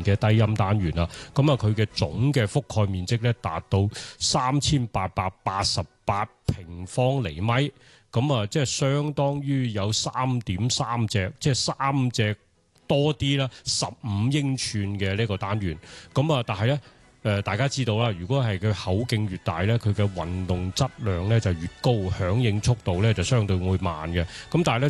嘅低音單元啦。咁啊，佢嘅總嘅覆蓋面積咧達到3888平方厘米，咁啊，即係相當於有3.3隻，即係3隻多啲啦，15英寸嘅呢個單元。咁啊，但係咧。大家知道啦，如果係佢口徑越大咧，佢嘅運動質量咧就越高，響應速度咧就相對會慢嘅。咁但係咧，